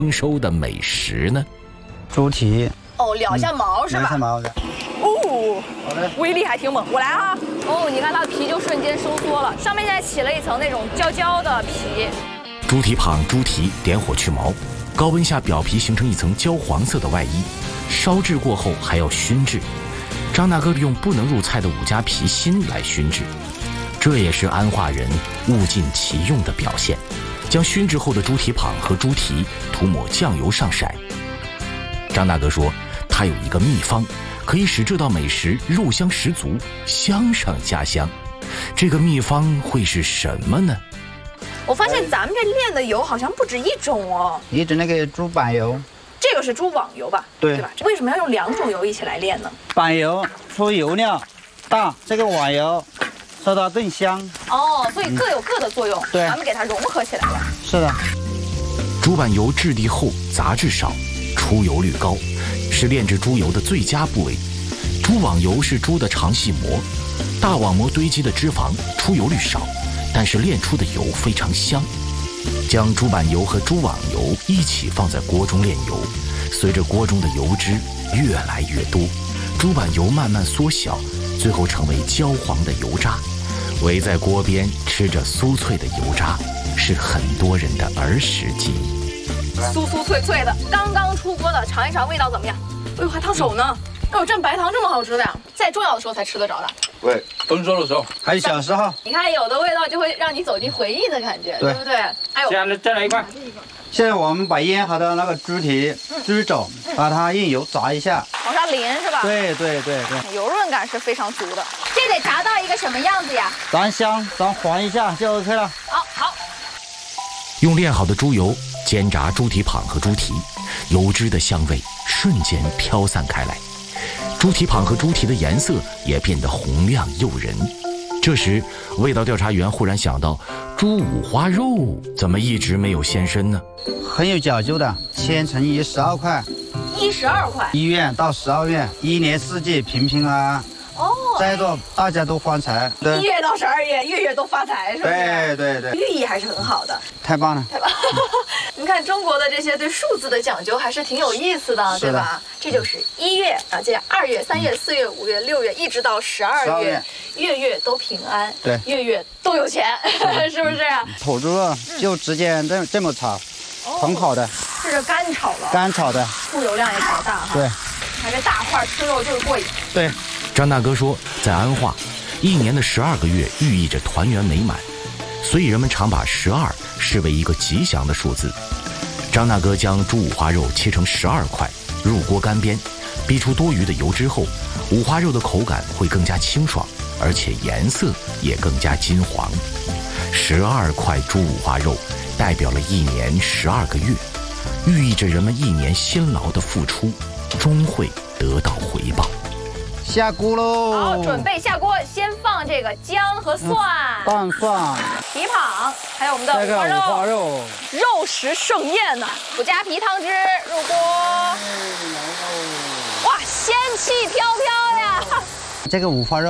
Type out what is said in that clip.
丰收的美食呢？ 猪蹄哦，燎一下毛是吧？ 燎一下毛的。 哦， 好的， 威力还挺猛。我来啊！哦，你看它的皮就瞬间收缩了，上面现在起了一层那种焦焦的皮。 猪蹄膀、猪蹄点火去毛，高温下表皮形成一层焦黄色的外衣，烧制过后还要熏制。张大哥利用不能入菜的五加皮心来熏制，这也是安化人物尽其用的表现。将熏制后的猪蹄膀和猪蹄涂抹酱油上色。张大哥说，他有一个秘方，可以使这道美食肉香十足，香上加香。这个秘方会是什么呢？ 我发现咱们这炼的油好像不止一种哦。 一直那个猪板油， 这个是猪网油吧？ 对吧？为什么要用2种油一起来炼呢？ 板油出油量大，这个网油烧它更香。 哦，所以各有各的作用。 对， 咱们给它融合起来了。 是的。 猪板油质地厚，杂质少，出油率高，是炼制猪油的最佳部位。猪网油是猪的肠系膜，大网膜堆积的脂肪出油率少，但是炼出的油非常香。将猪板油和猪网油一起放在锅中炼油，随着锅中的油脂越来越多，猪板油慢慢缩小，最后成为焦黄的油渣。围在锅边吃着酥脆的油渣，是很多人的儿时记忆。 酥酥脆脆的，刚刚出锅的，尝一尝味道怎么样？哎呦，还烫手呢！哎呦，蘸白糖这么好吃的呀，在重要的时候才吃得着的。 对，丰收的时候， 还有小时候。 你看，有的味道就会让你走进回忆的感觉，对不对？还有， 再来一块。 现在我们把腌好的那个猪蹄、猪肘，把它用油炸一下， 往上淋是吧？ 对对对对， 油润感是非常足的。这得炸到一个什么样子呀？ 炸香，炸黄一下就 OK 了。 好。 用炼好的猪油煎炸猪蹄膀和猪蹄，油脂的香味瞬间飘散开来，猪蹄膀和猪蹄的颜色也变得红亮诱人。这时，味道调查员忽然想到，猪五花肉怎么一直没有现身呢？ 很有讲究的，千乘以12块 ，12块 ，1元到12元，1年4季平平安安。 哦， 在座大家都发财。对 ，1月到12月，月月都发财，是不是？ 对对对， 寓意还是很好的。 太棒了， 太棒了！你看中国的这些对数字的讲究还是挺有意思的，对吧？这就是1月啊，这2月、3月、4月、5月、6月，一直到12月，月月都平安， 对， 月月都有钱，是不是？ 土猪肉就直接这么炒，很好的。 这是干炒的， 干炒的， 出油量也比较大哈。 对， 还是大块吃肉就是过瘾。 对， 张大哥说，在安化，1年的12个月寓意着团圆美满，所以人们常把12视为一个吉祥的数字。张大哥将猪五花肉切成12块，入锅干煸，逼出多余的油脂后，五花肉的口感会更加清爽，而且颜色也更加金黄。12块猪五花肉代表了1年12个月，寓意着人们1年辛劳的付出终会得到回报。 下锅喽！ 好，准备下锅，先放这个姜和蒜、 大蒜、 蹄膀，还有我们的五花肉， 肉食盛宴呐！五加皮汤汁入锅，哇，仙气飘飘呀！ 这个五花肉